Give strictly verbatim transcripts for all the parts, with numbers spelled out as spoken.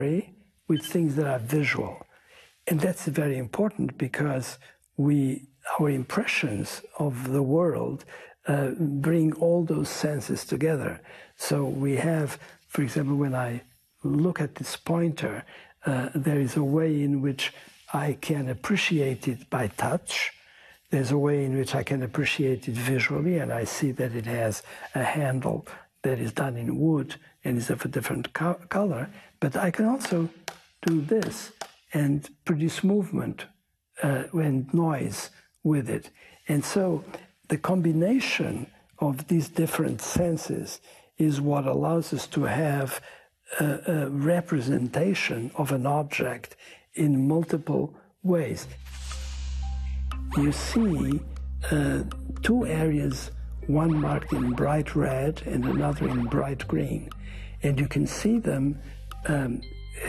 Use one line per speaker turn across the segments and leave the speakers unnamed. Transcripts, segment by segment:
with things that are visual. And that's very important because we, our impressions of the world uh, bring all those senses together. So we have, for example, when I look at this pointer, uh, there is a way in which I can appreciate it by touch. There's a way in which I can appreciate it visually, and I see that it has a handle that is done in wood and is of a different co color. But I can also do this and produce movement uh, and noise with it. And so the combination of these different senses is what allows us to have a, a representation of an object in multiple ways. You see uh, two areas, one marked in bright red and another in bright green. And you can see them um,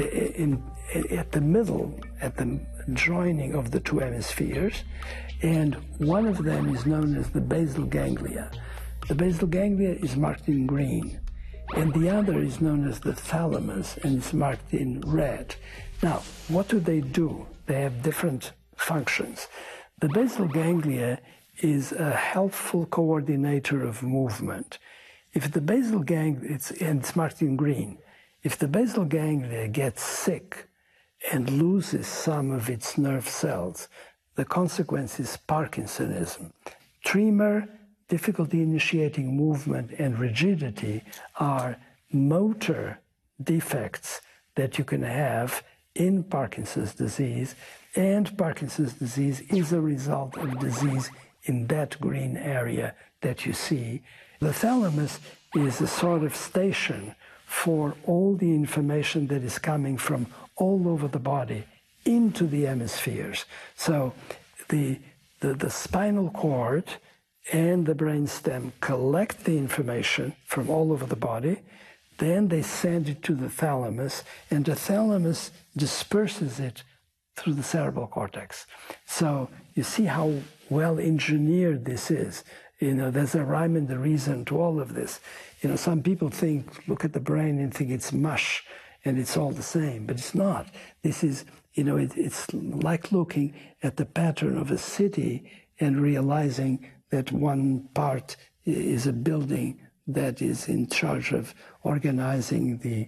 in, in, at the middle, at the joining of the two hemispheres. And one of them is known as the basal ganglia. The basal ganglia is marked in green. And the other is known as the thalamus, and it's marked in red. Now, what do they do? They have different functions. The basal ganglia is a helpful coordinator of movement. If the basal ganglia, it's, and it's marked in green, if the basal ganglia gets sick and loses some of its nerve cells, the consequence is Parkinsonism. Tremor, difficulty initiating movement, and rigidity are motor defects that you can have in Parkinson's disease, and Parkinson's disease is a result of disease in that green area that you see. The thalamus is a sort of station for all the information that is coming from all over the body into the hemispheres. So the, the, the spinal cord and the brainstem collect the information from all over the body, then they send it to the thalamus, and the thalamus disperses it through the cerebral cortex. So you see how well engineered this is. You know, there's a rhyme and a reason to all of this. You know, some people think, look at the brain and think it's mush and it's all the same, but it's not. This is, you know, it, it's like looking at the pattern of a city and realizing that one part is a building that is in charge of organizing the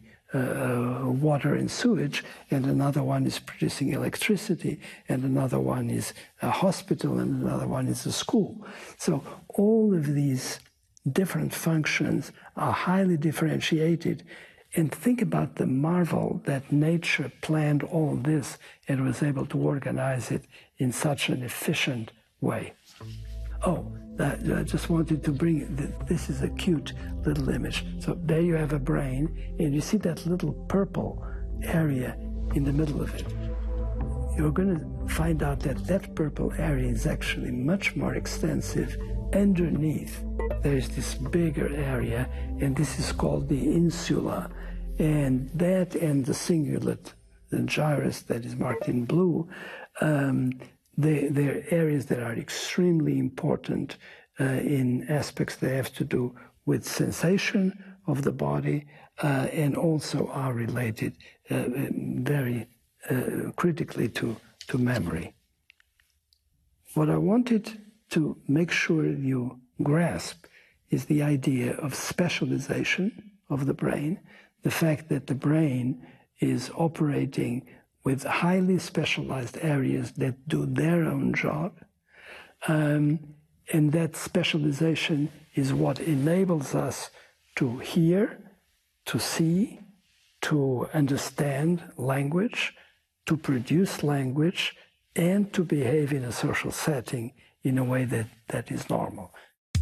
uh, water and sewage, and another one is producing electricity, and another one is a hospital, and another one is a school. So all of these different functions are highly differentiated. And think about the marvel that nature planned all this and was able to organize it in such an efficient way. Oh, that, I just wanted to bring, this is a cute little image. So there you have a brain, and you see that little purple area in the middle of it. You're going to find out that that purple area is actually much more extensive. Underneath, there's this bigger area, and this is called the insula. And that and the cingulate, the gyrus that is marked in blue, um, They, they're areas that are extremely important uh, in aspects that have to do with sensation of the body uh, and also are related uh, very uh, critically to, to memory. What I wanted to make sure you grasp is the idea of specialization of the brain, the fact that the brain is operating with highly specialized areas that do their own job. Um, and that specialization is what enables us to hear, to see, to understand language, to produce language, and to behave in a social setting in a way that, that is normal.